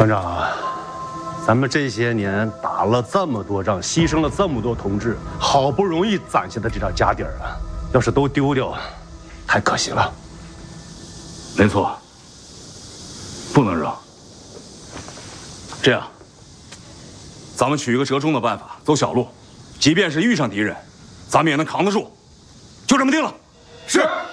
团长，咱们这些年打了这么多仗，牺牲了这么多同志，好不容易攒下的这点家底儿啊，要是都丢掉，太可惜了。 没错，不能扔。这样，咱们取一个折中的办法，走小路，即便是遇上敌人，咱们也能扛得住。就这么定了。 是。